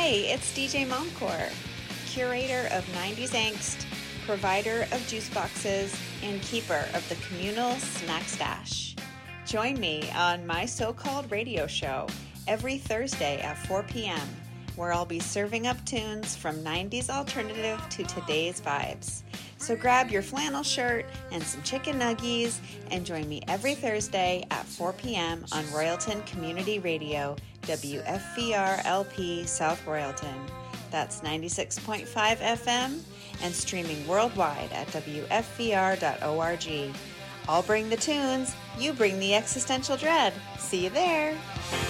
It's DJ Momcore, curator of 90s Angst, provider of juice boxes, and keeper of the communal snack stash. Join me on my so-called radio show every Thursday at 4 p.m., where I'll be serving up tunes from 90s alternative to today's vibes. So grab your flannel shirt and some chicken nuggies and join me every Thursday at 4 p.m. on Royalton Community Radio, WFVR-LP South Royalton. That's 96.5 FM and streaming worldwide at WFVR.org. I'll bring the tunes, you bring the existential dread. See you there.